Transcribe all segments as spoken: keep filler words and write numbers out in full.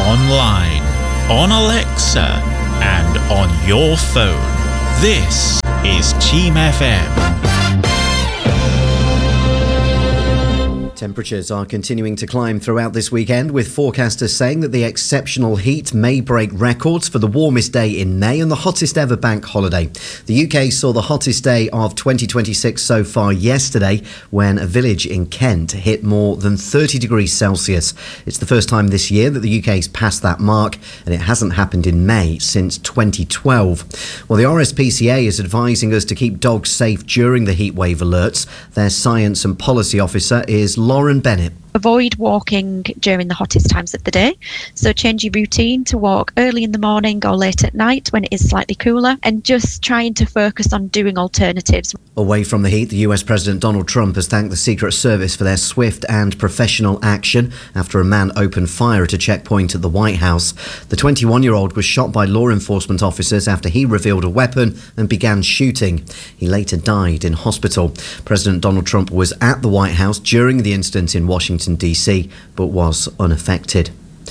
online, on Alexa, and on your phone. This is Team F M. Temperatures are continuing to climb throughout this weekend, with forecasters saying that the exceptional heat may break records for the warmest day in May and the hottest ever bank holiday. The U K saw the hottest day of twenty twenty-six so far yesterday, when a village in Kent hit more than thirty degrees Celsius. It's the first time this year that the U K's passed that mark, and it hasn't happened in May since twenty twelve. Well, the R S P C A is advising us to keep dogs safe during the heatwave alerts. Their science and policy officer is Lauren Bennett. Avoid walking during the hottest times of the day. So change your routine to walk early in the morning or late at night when it is slightly cooler, and just trying to focus on doing alternatives. Away from the heat, the U S President Donald Trump has thanked the Secret Service for their swift and professional action after a man opened fire at a checkpoint at the White House. The twenty-one-year-old was shot by law enforcement officers after he revealed a weapon and began shooting. He later died in hospital. President Donald Trump was at the White House during the incident in Washington D C, but was unaffected.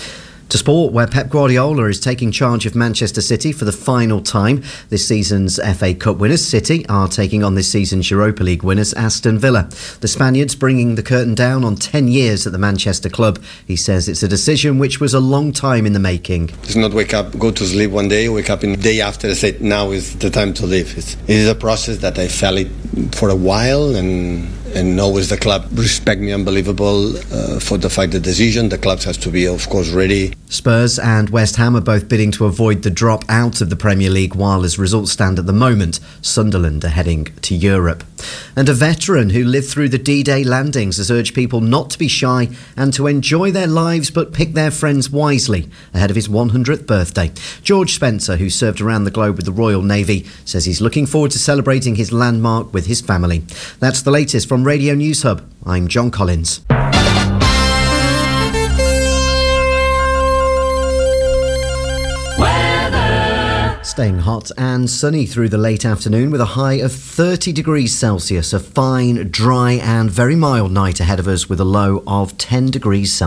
To sport, where Pep Guardiola is taking charge of Manchester City for the final time. This season's F A Cup winners, City, are taking on this season's Europa League winners, Aston Villa. The Spaniards bringing the curtain down on ten years at the Manchester club. He says it's a decision which was a long time in the making. It's not wake up, go to sleep one day, wake up in the day after and say, now is the time to leave. It's, it is a process that I felt it for a while, and and always the club respect me unbelievable uh, for the fact the decision. The club has to be, of course, ready. Spurs and West Ham are both bidding to avoid the drop out of the Premier League, while as results stand at the moment, Sunderland are heading to Europe. And a veteran who lived through the D-Day landings has urged people not to be shy and to enjoy their lives but pick their friends wisely ahead of his one hundredth birthday. George Spencer, who served around the globe with the Royal Navy, says he's looking forward to celebrating his landmark with his family. That's the latest from Radio News Hub. I'm John Collins. Staying hot and sunny through the late afternoon with a high of thirty degrees Celsius. A fine, dry and very mild night ahead of us with a low of ten degrees Celsius.